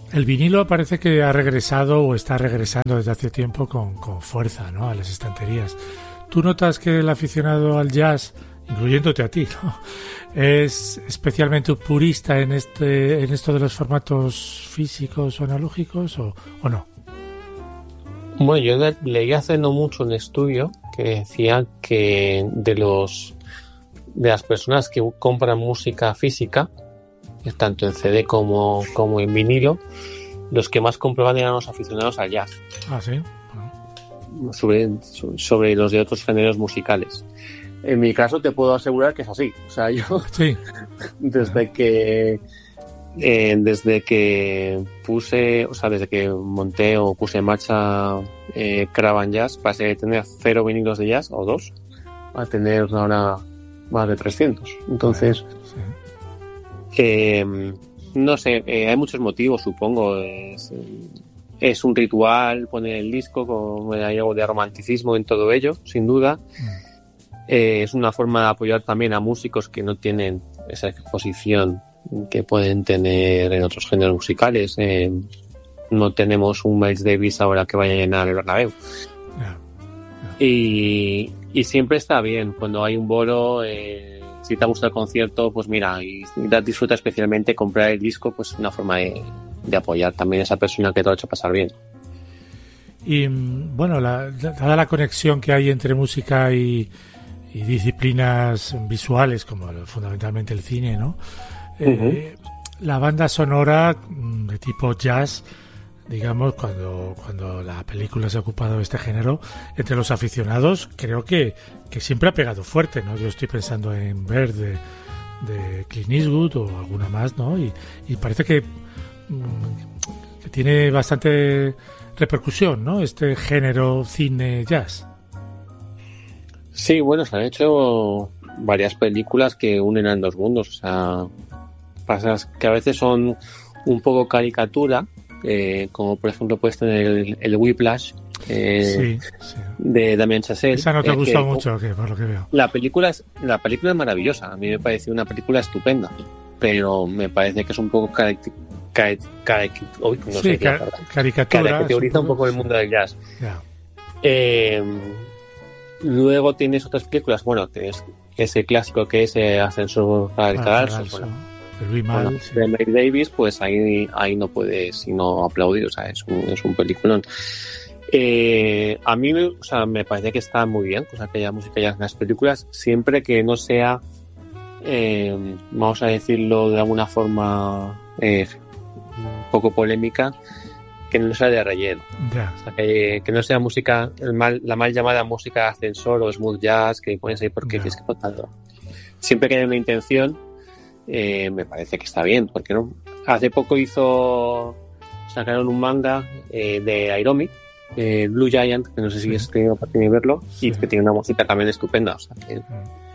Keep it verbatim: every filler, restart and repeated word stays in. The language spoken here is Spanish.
El vinilo parece que ha regresado o está regresando desde hace tiempo con, con fuerza, ¿no?, a las estanterías. ¿Tú notas que el aficionado al jazz, incluyéndote a ti, ¿no?, es especialmente purista en este en esto de los formatos físicos o analógicos o, o no? Bueno, yo le, leí hace no mucho un estudio que decía que de los de las personas que compran música física, tanto en C D como, como en vinilo, los que más compraban eran los aficionados al jazz. Ah, sí. Bueno. Sobre, sobre los de otros géneros musicales. En mi caso te puedo asegurar que es así. O sea, yo sí. desde que eh, desde que puse, o sea, desde que monté o puse en marcha eh, Caravan Jazz, pasé de tener cero vinilos de jazz o dos a tener ahora más de trescientos. Entonces, sí. eh, no sé, eh, hay muchos motivos, supongo. Es, es un ritual poner el disco, con, hay algo de romanticismo en todo ello, sin duda. Mm. Eh, es una forma de apoyar también a músicos que no tienen esa exposición que pueden tener en otros géneros musicales. Eh, no tenemos un Miles Davis ahora que vaya a llenar el Bernabéu. Yeah. Yeah. Y, y siempre está bien cuando hay un bolo. Eh, si te gusta el concierto, pues mira, y, y disfruta especialmente comprar el disco, pues una forma de, de apoyar también a esa persona que te lo ha hecho pasar bien. Y bueno, la, dada la conexión que hay entre música y y disciplinas visuales como fundamentalmente el cine, ¿no? Eh, uh-huh. La banda sonora de tipo jazz, digamos, cuando cuando la película se ha ocupado de este género, entre los aficionados, creo que, que siempre ha pegado fuerte, ¿no? Yo estoy pensando en Bird de, de Clint Eastwood o alguna más, ¿no? Y, y parece que, que tiene bastante repercusión, ¿no?, este género cine jazz. Sí, bueno, se han hecho varias películas que unen a dos mundos. O sea, pasa que a veces son un poco caricatura, eh, como por ejemplo puedes tener el, el Whiplash eh, sí, sí. de Damien Chazelle. Esa no te eh, gusta que, mucho, que por lo que veo. La película es la película es maravillosa. A mí me pareció una película estupenda, pero me parece que es un poco caric- caric- caric- oh, no sí, sé ca- qué, caricatura. Caricaturiza un poco el mundo del jazz. Yeah. Eh, Luego tienes otras películas, bueno, tienes ese clásico que es eh, Ascensor para el ah, Cadalso, bueno, Luis Mal, bueno, sí. de Miles Davis, pues ahí, ahí no puedes sino aplaudir, o sea, es un, es un peliculón. Eh, a mí, o sea, me parece que está muy bien, o sea, que haya música ya en las películas, siempre que no sea, eh, vamos a decirlo de alguna forma eh, un poco polémica, que no sea de relleno. Yeah. O sea, que, que no sea música, el mal, la mal llamada música ascensor o smooth jazz, que pones ahí porque yeah. es que no. Siempre que haya una intención, eh, me parece que está bien, porque no. Hace poco hizo, sacaron un manga eh, de Aeromi, eh, Blue Giant, que no sé si sí. has tenido oportunidad de verlo, sí. y que tiene una música también estupenda. O sea, que,